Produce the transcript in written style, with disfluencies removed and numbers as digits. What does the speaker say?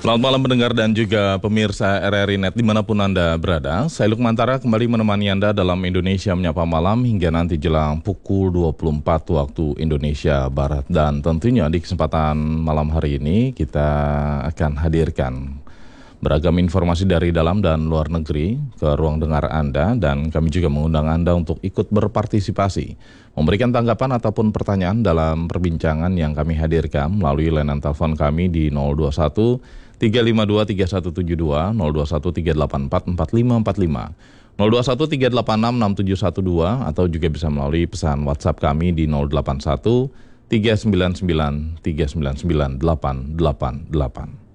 Selamat malam pendengar dan juga pemirsa RRI Net dimanapun Anda berada. Saya Lukmantara kembali menemani Anda dalam Indonesia Menyapa Malam hingga nanti jelang pukul 24 waktu Indonesia Barat. Dan tentunya di kesempatan malam hari ini kita akan hadirkan beragam informasi dari dalam dan luar negeri ke ruang dengar Anda, dan kami juga mengundang Anda untuk ikut berpartisipasi, memberikan tanggapan ataupun pertanyaan dalam perbincangan yang kami hadirkan melalui layanan telepon kami di 021 352 3172, 021 384 4545, 021 386 6712, atau juga bisa melalui pesan WhatsApp kami di 081 399 399 888.